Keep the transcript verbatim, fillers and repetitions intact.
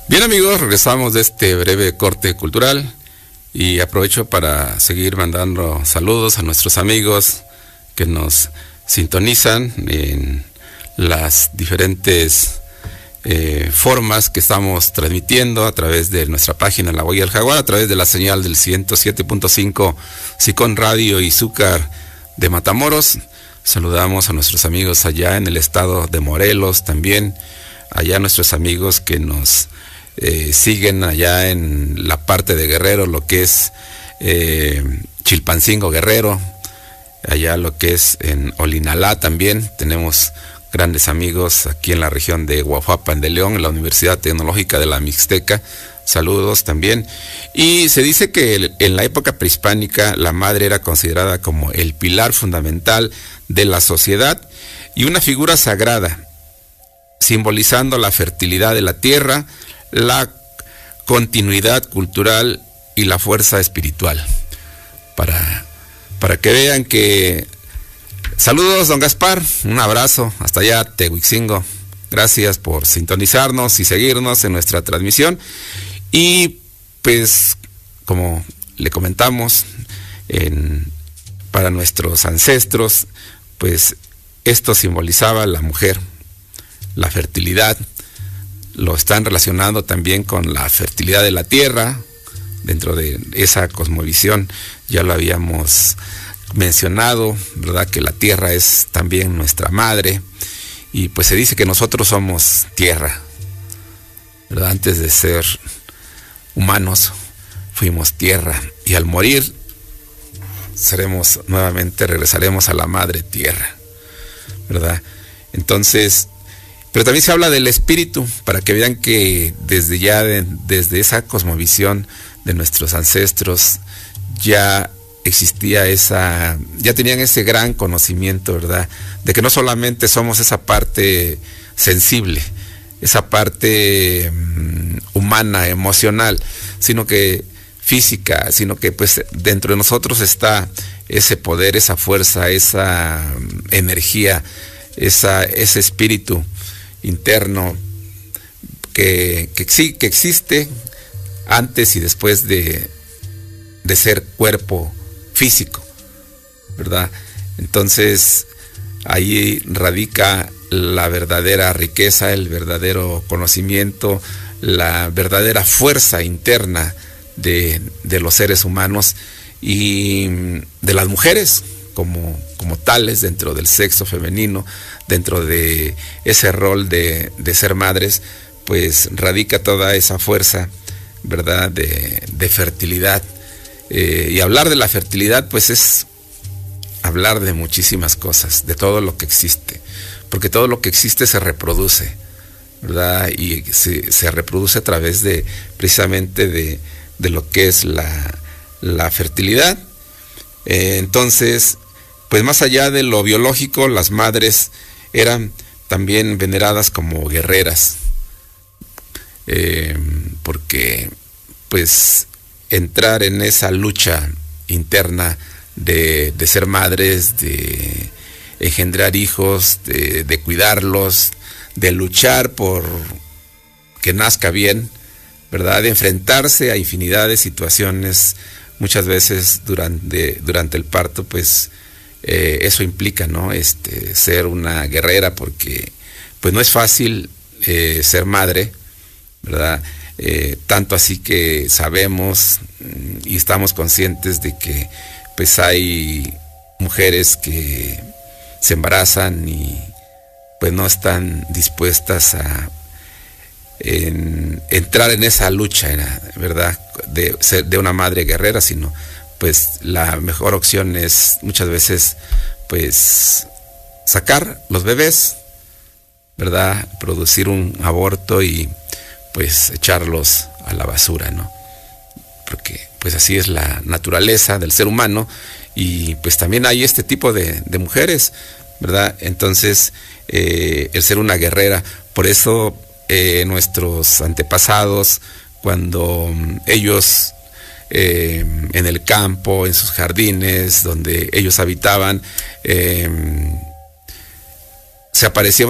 Bien, amigos, regresamos de este breve corte cultural y aprovecho para seguir mandando saludos a nuestros amigos que nos sintonizan en las diferentes eh, formas que estamos transmitiendo a través de nuestra página La Huella del Jaguar, a través de la señal del ciento siete punto cinco Sicón Radio y Zúcar de Matamoros. Saludamos a nuestros amigos allá en el estado de Morelos también, allá nuestros amigos que nos Eh, siguen allá en la parte de Guerrero, lo que es eh, Chilpancingo Guerrero, allá lo que es en Olinalá también. Tenemos grandes amigos aquí en la región de Guajuapan de León, en la Universidad Tecnológica de la Mixteca. Saludos también. Y se dice que en la época prehispánica la madre era considerada como el pilar fundamental de la sociedad y una figura sagrada, simbolizando la fertilidad de la tierra, la continuidad cultural y la fuerza espiritual. Para, para que vean que... Saludos, don Gaspar, un abrazo, hasta allá, Tehuixingo. Gracias por sintonizarnos y seguirnos en nuestra transmisión. Y pues, como le comentamos, en, para nuestros ancestros, pues esto simbolizaba la mujer, la fertilidad. Lo están relacionando también con la fertilidad de la tierra. Dentro de esa cosmovisión ya lo habíamos mencionado, ¿verdad? Que la tierra es también nuestra madre. Y pues se dice que nosotros somos tierra, ¿verdad? Antes de ser humanos fuimos tierra. Y al morir seremos nuevamente, regresaremos a la madre tierra, ¿verdad? Entonces... Pero también se habla del espíritu, para que vean que desde ya, de, desde esa cosmovisión de nuestros ancestros, ya existía esa, ya tenían ese gran conocimiento, ¿verdad? De que no solamente somos esa parte sensible, esa parte um, humana, emocional, sino que física, sino que pues dentro de nosotros está ese poder, esa fuerza, esa um, energía, esa, ese espíritu interno que, que sí, que existe antes y después de, de ser cuerpo físico, ¿verdad? Entonces ahí radica la verdadera riqueza, el verdadero conocimiento, la verdadera fuerza interna de, de los seres humanos y de las mujeres como, como tales dentro del sexo femenino, dentro de ese rol de, de ser madres, pues radica toda esa fuerza, ¿verdad? De, de fertilidad. Eh, y hablar de la fertilidad, pues es hablar de muchísimas cosas, de todo lo que existe, porque todo lo que existe se reproduce, ¿verdad? Y se, se reproduce a través de, precisamente de, de lo que es la, la fertilidad. Eh, entonces, pues más allá de lo biológico, las madres eran también veneradas como guerreras, eh, porque pues entrar en esa lucha interna de, de ser madres, de engendrar hijos, de, de cuidarlos, de luchar por que nazca bien, ¿verdad? De enfrentarse a infinidad de situaciones, muchas veces durante, durante el parto, pues Eh, eso implica, ¿no? Este, ser una guerrera, porque pues no es fácil eh, ser madre, ¿verdad? Eh, tanto así que sabemos mm, y estamos conscientes de que pues hay mujeres que se embarazan y pues no están dispuestas a en, entrar en esa lucha, ¿verdad? De ser de una madre guerrera, sino pues la mejor opción es muchas veces pues sacar los bebés, ¿verdad? Producir un aborto y pues echarlos a la basura, ¿no? Porque pues así es la naturaleza del ser humano y pues también hay este tipo de, de mujeres, ¿verdad? Entonces eh, el ser una guerrera, por eso eh, nuestros antepasados, cuando ellos Eh, en el campo, en sus jardines, donde ellos habitaban, eh, se aparecía